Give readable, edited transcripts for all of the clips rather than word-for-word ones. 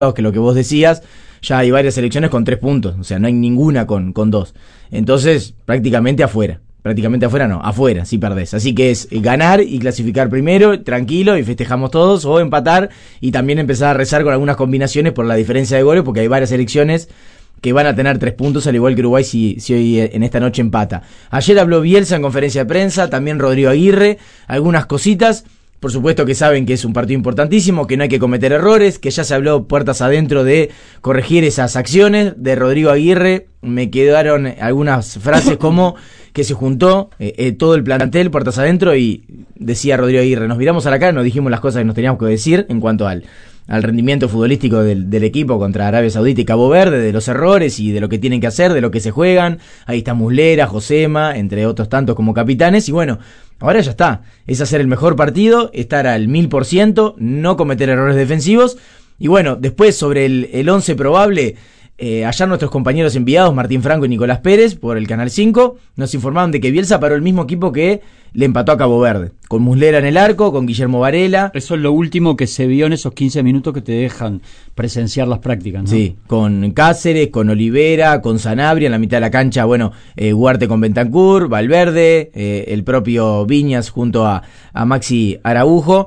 que lo que vos decías, ya hay varias selecciones con 3 puntos, o sea, no hay ninguna con 2. Entonces, prácticamente afuera. Prácticamente afuera no, afuera si perdés. Así que es ganar y clasificar primero, tranquilo, y festejamos todos, o empatar y también empezar a rezar con algunas combinaciones por la diferencia de goles, porque hay varias selecciones que van a tener 3 puntos, al igual que Uruguay si hoy en esta noche empata. Ayer habló Bielsa en conferencia de prensa, también Rodrigo Aguirre, algunas cositas. Por supuesto que saben que es un partido importantísimo, que no hay que cometer errores, que ya se habló puertas adentro de corregir esas acciones. De Rodrigo Aguirre me quedaron algunas frases como que se juntó todo el plantel puertas adentro y decía Rodrigo Aguirre, nos miramos a la cara, nos dijimos las cosas que nos teníamos que decir en cuanto al rendimiento futbolístico del equipo contra Arabia Saudita y Cabo Verde, de los errores y de lo que tienen que hacer, de lo que se juegan. Ahí está Muslera, Josema, entre otros tantos como capitanes, y bueno, ahora ya está, es hacer el mejor partido, estar al 1000%, no cometer errores defensivos, y bueno, después sobre el 11 probable, ayer nuestros compañeros enviados, Martín Franco y Nicolás Pérez, por el Canal 5, nos informaron de que Bielsa paró el mismo equipo que le empató a Cabo Verde, con Muslera en el arco, con Guillermo Varela. Eso es lo último que se vio en esos 15 minutos que te dejan presenciar las prácticas, ¿no? Sí, con Cáceres, con Olivera, con Sanabria en la mitad de la cancha, bueno, Huarte con Bentancur, Valverde, el propio Viñas junto a Maxi Araujo,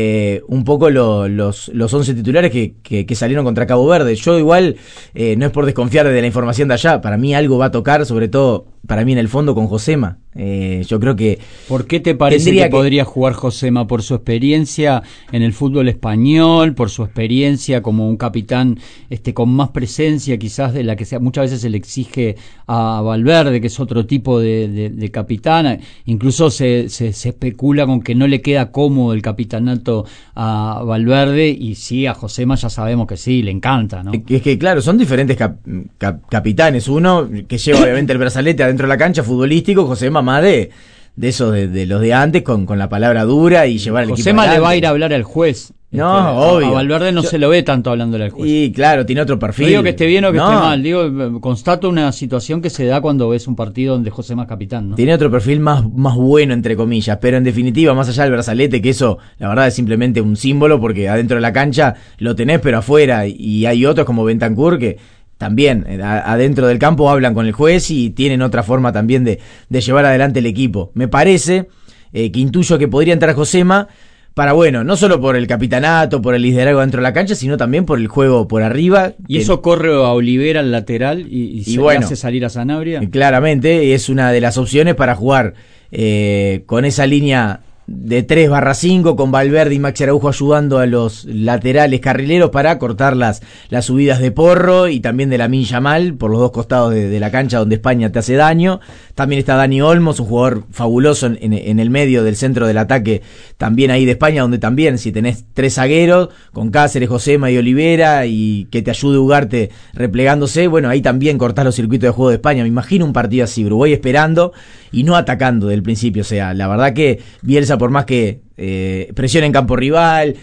un poco los 11 titulares que salieron contra Cabo Verde. Yo igual, no es por desconfiar de la información de allá, para mí algo va a tocar, sobre todo para mí en el fondo con Josema. Yo creo que... ¿Por qué te parece que podría jugar Josema? ¿Por su experiencia en el fútbol español? ¿Por su experiencia como un capitán con más presencia quizás de la que muchas veces se le exige a Valverde, que es otro tipo de capitán? Incluso se especula con que no le queda cómodo el capitanato a Valverde, y sí, a Josema ya sabemos que sí, le encanta, ¿no? Es que claro, son diferentes capitanes. Uno que lleva obviamente el brazalete adentro de la cancha futbolístico, Josema más de esos de los de antes, con la palabra dura y llevar el equipo Josema le va a ir a hablar al juez. No, obvio. A Valverde no se lo ve tanto hablándole al juez. Y claro, tiene otro perfil. No digo que esté bien o que esté mal, digo, constato una situación que se da cuando ves un partido donde Josema es capitán, ¿no? Tiene otro perfil más bueno, entre comillas, pero en definitiva, más allá del brazalete, que eso, la verdad, es simplemente un símbolo, porque adentro de la cancha lo tenés, pero afuera, y hay otros como Bentancur que también adentro del campo hablan con el juez y tienen otra forma también de llevar adelante el equipo. Me parece que intuyo que podría entrar Josema para, bueno, no solo por el capitanato, por el liderazgo dentro de la cancha, sino también por el juego por arriba. ¿Y eso corre a Olivera al lateral y se bueno, hace salir a Sanabria? Claramente es una de las opciones para jugar con esa línea de 3/5 con Valverde y Maxi Araujo ayudando a los laterales carrileros para cortar las subidas de Porro y también de Lamine Yamal por los dos costados de la cancha donde España te hace daño. También está Dani Olmos, un jugador fabuloso en el medio del centro del ataque también ahí de España, donde también si tenés 3 zagueros con Cáceres, Josema y Olivera y que te ayude Ugarte replegándose, bueno, ahí también cortás los circuitos de juego de España. Me imagino un partido así, Uruguay esperando y no atacando del principio. O sea, la verdad que Bielsa, por más que presione en campo rival,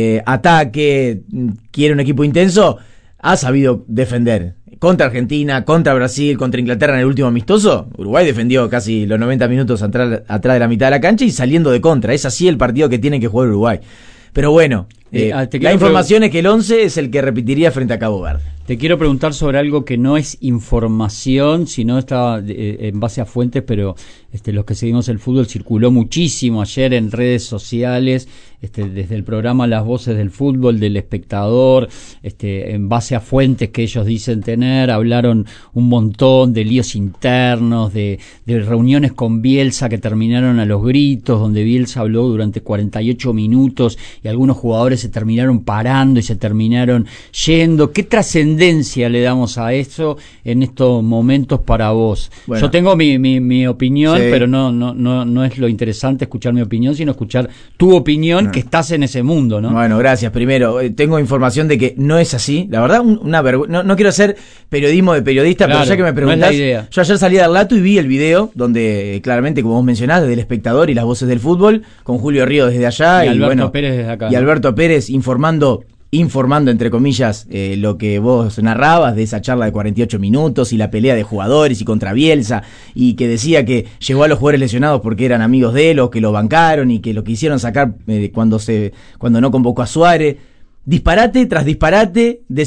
ataque, quiere un equipo intenso, ha sabido defender. Contra Argentina, contra Brasil, contra Inglaterra en el último amistoso, Uruguay defendió casi los 90 minutos atrás de la mitad de la cancha y saliendo de contra. Es así el partido que tiene que jugar Uruguay. Pero bueno, la información es que el 11 es el que repetiría frente a Cabo Verde. Te quiero preguntar sobre algo que no es información, sino está en base a fuentes, pero los que seguimos el fútbol circuló muchísimo ayer en redes sociales, desde el programa Las Voces del Fútbol, del Espectador, en base a fuentes que ellos dicen tener, hablaron un montón de líos internos, de reuniones con Bielsa que terminaron a los gritos, donde Bielsa habló durante 48 minutos y algunos jugadores se terminaron parando y se terminaron yendo. ¿Qué trascendencia le damos a eso en estos momentos para vos? Bueno, yo tengo mi opinión, sí, pero no es lo interesante escuchar mi opinión, sino escuchar tu opinión, que estás en ese mundo, ¿no? Bueno, gracias. Primero, tengo información de que no es así. La verdad, una vergüenza. No quiero hacer periodismo de periodista, claro, pero ya que me preguntás, no es la idea. Yo ayer salí de Arlato y vi el video donde claramente, como vos mencionás, desde El Espectador y Las Voces del Fútbol, con Julio Río desde allá y Alberto Pérez desde acá. Y Alberto Pérez informando entre comillas lo que vos narrabas de esa charla de 48 minutos y la pelea de jugadores y contra Bielsa, y que decía que llegó a los jugadores lesionados porque eran amigos de él o que lo bancaron y que lo quisieron sacar cuando no convocó a Suárez. Disparate tras disparate de